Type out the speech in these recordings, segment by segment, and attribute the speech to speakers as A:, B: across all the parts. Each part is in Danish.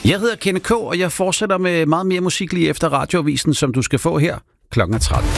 A: Jeg hedder Kenneth K., og jeg fortsætter med meget mere musik lige efter radioavisen, som du skal få her klokken 13.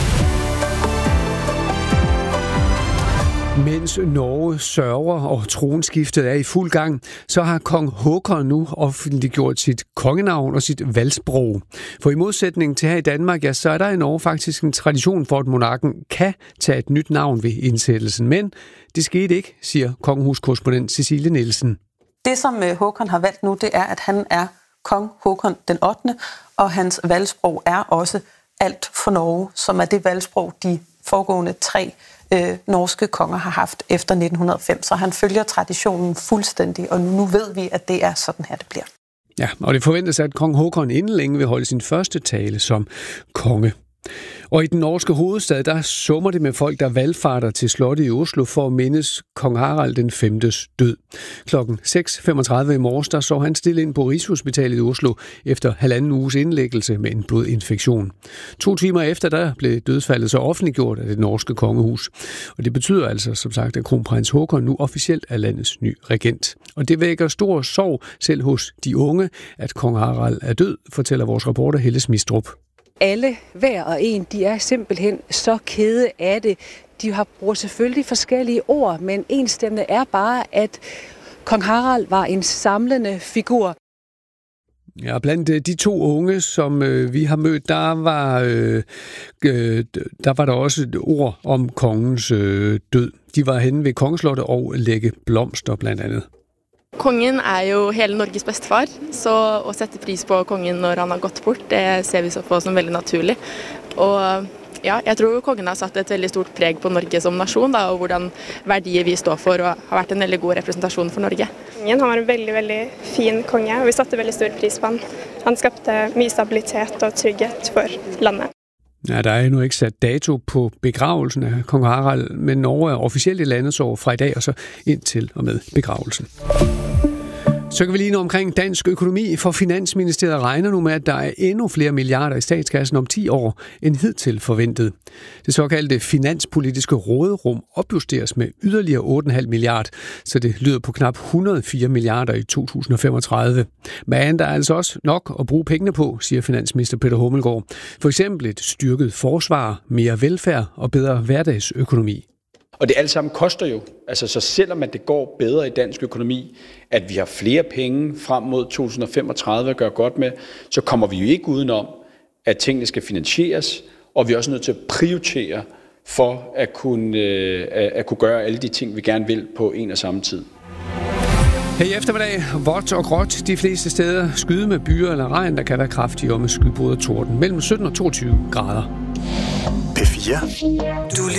B: Mens Norge sørger og tronskiftet er i fuld gang, så har kong Håkon nu offentliggjort sit kongenavn og sit valgsprog. For i modsætning til her i Danmark, ja, så er der i Norge faktisk en tradition for, at monarken kan tage et nyt navn ved indsættelsen. Men det skete ikke, siger kongehuskorrespondent Cecilie Nielsen.
C: Det, som Håkon har valgt nu, det er, at han er kong Håkon den 8., og hans valgsprog er også alt for Norge, som er det valgsprog, de foregående 3 norske konger har haft efter 1905. Så han følger traditionen fuldstændig, og nu ved vi, at det er sådan her, det bliver.
B: Ja, og det forventes, at kong Håkon inden længe vil holde sin første tale som konge. Og i den norske hovedstad, der summer det med folk, der valgfarter til slottet i Oslo for at mindes kong Harald den 5. død. Klokken 6.35 i morges, der så han stille ind på Rigshospitalet i Oslo efter 1,5 uges indlæggelse med en blodinfektion. 2 timer efter, der blev dødsfaldet så offentliggjort af det norske kongehus. Og det betyder altså, som sagt, at kronprins Håkon nu officielt er landets ny regent. Og det vækker stor sorg selv hos de unge, at kong Harald er død, fortæller vores reporter Helle Smistrup.
D: Alle, hver og en, de er simpelthen så kede af det. De har brugt selvfølgelig forskellige ord, men enstemmende er bare, at kong Harald var en samlende figur.
B: Ja, blandt de 2 unge, som vi har mødt, der var der også et ord om kongens død. De var henne ved kongeslottet og lægge blomster blandt andet.
E: Kongen er jo hele Norges bedstefar, så å sette pris på kongen når han har gått bort, det ser vi så på som veldig naturlig. Og ja, jeg tror kongen har satt et veldig stort preg på Norge som nasjon, da, og hvordan verdier vi står for, og har vært en veldig god representasjon for Norge.
F: Han var en veldig, veldig fin konge, og vi satte veldig stor pris på han. Han skapte mye stabilitet og trygghet for landet.
B: Ja, der er endnu ikke sat dato på begravelsen af kong Harald, men Norge er officielt i landesår fra i dag og så indtil og med begravelsen. Så kan vi lige nå omkring dansk økonomi, for Finansministeriet regner nu med, at der er endnu flere milliarder i statskassen om 10 år end hidtil forventet. Det såkaldte finanspolitiske råderum opjusteres med yderligere 8,5 milliard, så det lyder på knap 104 milliarder i 2035. Men der er altså også nok at bruge pengene på, siger finansminister Peter Hummelgaard. For eksempel et styrket forsvar, mere velfærd og bedre hverdagsøkonomi.
G: Og det alt sammen koster jo, altså så selvom at det går bedre i dansk økonomi, at vi har flere penge frem mod 2035 at gøre godt med, så kommer vi jo ikke udenom, at tingene skal finansieres, og vi er også nødt til at prioritere for at kunne gøre alle de ting, vi gerne vil på en og samme tid.
B: Her i eftermiddag, vådt og gråt de fleste steder, skyde med byer eller regn, der kan være kraftigere med skybrud og torden, mellem 17 og 22 grader.
H: P4.
I: Du